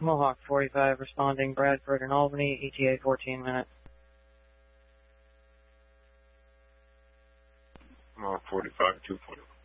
Mohawk 45 responding, Bradford and Albany, ETA 14 minutes. Mohawk 45, 240.